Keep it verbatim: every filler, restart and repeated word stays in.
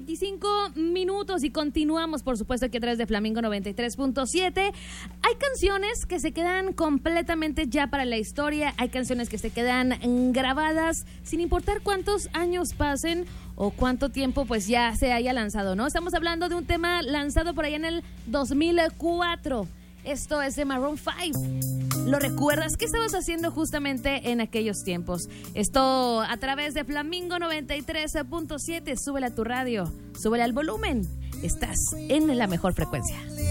veinticinco minutos y continuamos, por supuesto, aquí a través de Flamingo noventa y tres punto siete. Hay canciones que se quedan completamente ya para la historia, hay canciones que se quedan grabadas sin importar cuántos años pasen o cuánto tiempo pues ya se haya lanzado, ¿no? Estamos hablando de un tema lanzado por allá en el dos mil cuatro. Esto es de Maroon cinco. ¿Lo recuerdas? ¿Qué estabas haciendo justamente en aquellos tiempos? Esto a través de Flamingo noventa y tres punto siete. Súbele a tu radio, súbele al volumen. Estás en la mejor frecuencia.